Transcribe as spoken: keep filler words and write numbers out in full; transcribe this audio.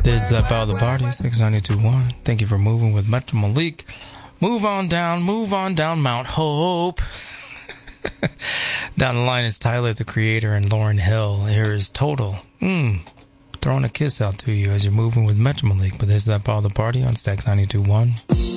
There's that power of the party, six ninety-two point one. Thank you for moving with Metro Malik. Move on down, move on down Mount Hope. Down the line is Tyler, the Creator, and Lauryn Hill. Here is Total. Mmm. Throwing a kiss out to you as you're moving with Metro Malik. But there's that power of the party on Stax ninety-two point one.